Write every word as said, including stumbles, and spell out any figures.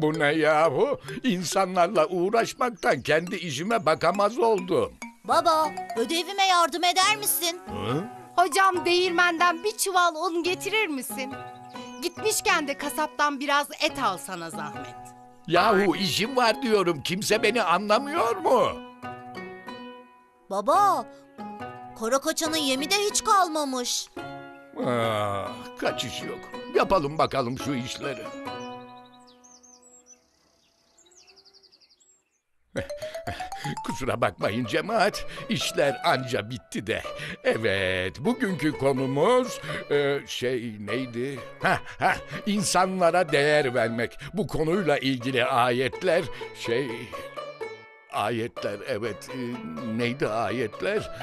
Bu ne yahu? İnsanlarla uğraşmaktan kendi işime bakamaz oldum. Baba, ödevime yardım eder misin? Hı? Hocam değirmenden bir çuval un getirir misin? Gitmişken de kasaptan biraz et al sana zahmet. Yahu işim var diyorum. Kimse beni anlamıyor mu? Baba, Karakaçan'ın yemi de hiç kalmamış. Ah, kaçış yok. Yapalım bakalım şu işleri. Kusura bakmayın cemaat, işler anca bitti de. Evet, bugünkü konumuz e, şey neydi? Ha ha, insanlara değer vermek. Bu konuyla ilgili ayetler şey ayetler evet e, neydi ayetler?